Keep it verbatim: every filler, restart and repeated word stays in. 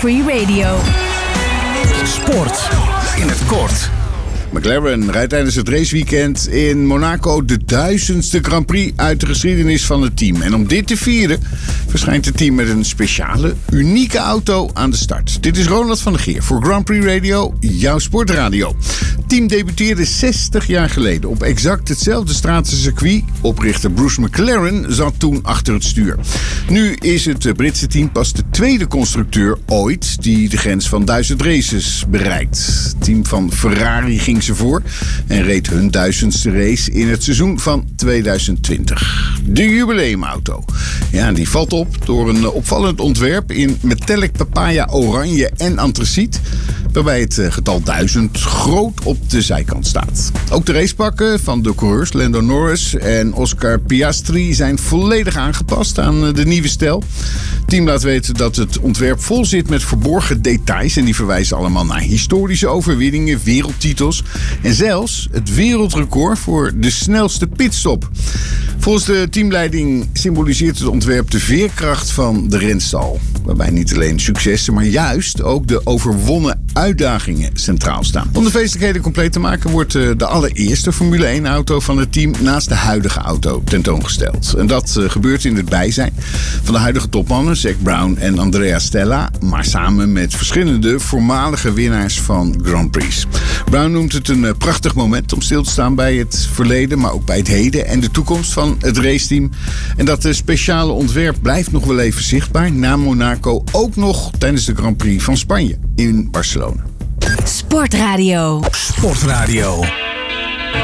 Prix Radio. Sport in het kort. McLaren rijdt tijdens het raceweekend in Monaco de duizendste Grand Prix uit de geschiedenis van het team. En om dit te vieren verschijnt het team met een speciale, unieke auto aan de start. Dit is Ronald van der Geer voor Grand Prix Radio, jouw sportradio. Het team debuteerde zestig jaar geleden op exact hetzelfde stratencircuit. Oprichter Bruce McLaren zat toen achter het stuur. Nu is het Britse team pas de tweede constructeur ooit die de grens van duizend races bereikt. Het team van Ferrari ging ze voor en reed hun duizendste race in het seizoen van tweeduizend twintig. De jubileumauto. Ja, die valt op door een opvallend ontwerp in metallic papaya oranje en antraciet, waarbij het getal duizend groot op de zijkant staat. Ook de racepakken van de coureurs Lando Norris en Oscar Piastri zijn volledig aangepast aan de nieuwe stijl. Het team laat weten dat het ontwerp vol zit met verborgen details en die verwijzen allemaal naar historische overwinningen, wereldtitels en zelfs het wereldrecord voor de snelste pitstop. Volgens de teamleiding symboliseert het ontwerp de veerkracht van de renstal, waarbij niet alleen successen, maar juist ook de overwonnen uitdagingen centraal staan. Om de feestelijkheden compleet te maken wordt de allereerste Formule één auto van het team naast de huidige auto tentoongesteld. En dat gebeurt in het bijzijn van de huidige topmannen Zac Brown en Andrea Stella, maar samen met verschillende voormalige winnaars van Grand Prix. Brown noemt het een prachtig moment om stil te staan bij het verleden, maar ook bij het heden en de toekomst van het raceteam. En dat speciale ontwerp blijft nog wel even zichtbaar na Monaco, ook nog tijdens de Grand Prix van Spanje in Barcelona. Sportradio. Sportradio.